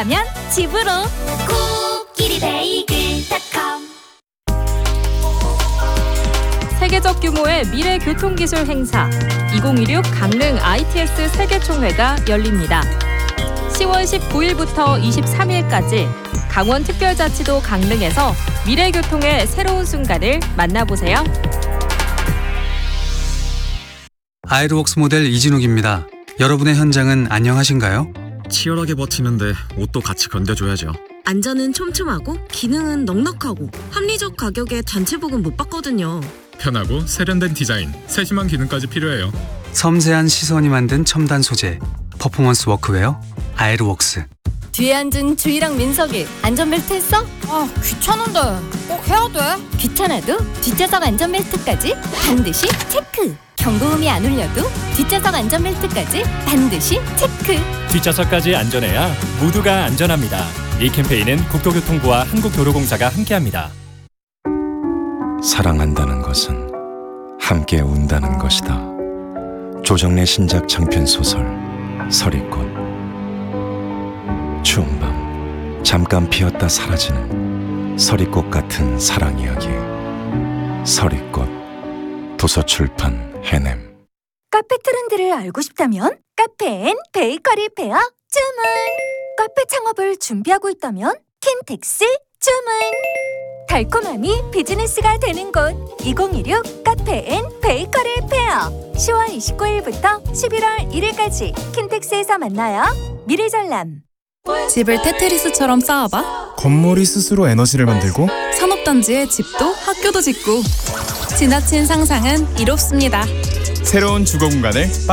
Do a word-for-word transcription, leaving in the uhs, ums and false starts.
가면 집으로. 코끼리 베이글 닷컴. 세계적 규모의 미래 교통기술 행사 이천이십육 강릉 아이티엑스 세계총회가 열립니다. 시월 십구일부터 이십삼일까지 강원특별자치도 강릉에서 미래교통의 새로운 순간을 만나보세요. 아이르웍스 모델 이진욱입니다. 여러분의 현장은 안녕하신가요? 치열하게 버티는데 옷도 같이 견뎌줘야죠. 안전은 촘촘하고 기능은 넉넉하고 합리적 가격에 단체복은 못 받거든요. 편하고 세련된 디자인, 세심한 기능까지 필요해요. 섬세한 시선이 만든 첨단 소재, 퍼포먼스 워크웨어 아이르웍스. 뒤에 앉은 주희랑 민석이 안전벨트 했어? 아, 귀찮은데 꼭 해야 돼? 귀찮아도 뒷좌석 안전벨트까지 반드시 체크. 경고음이 안 울려도 뒷좌석 안전벨트까지 반드시 체크. 뒷좌석까지 안전해야 모두가 안전합니다. 이 캠페인은 국토교통부와 한국도로공사가 함께합니다. 사랑한다는 것은 함께 운다는 것이다. 조정래 신작 장편 소설 서리꽃. 추운 밤 잠깐 피었다 사라지는 서리꽃 같은 사랑 이야기. 서리꽃. 도서출판 해냄. 카페 트렌드를 알고 싶다면 카페 앤 베이커리 페어 주문. 카페 창업을 준비하고 있다면 킨텍스 주문. 달콤함이 비즈니스가 되는 곳 이천이십육 카페 앤 베이커리 페어. 시월 이십구일부터 십일월 일일까지 킨텍스에서 만나요. 미래전람. 집을 테트리스처럼 쌓아봐. 건물이 스스로 에너지를 만들고 산업단지에 집도 학교도 짓고. 지나친 상상은 이롭습니다. 새로운 주거 공간을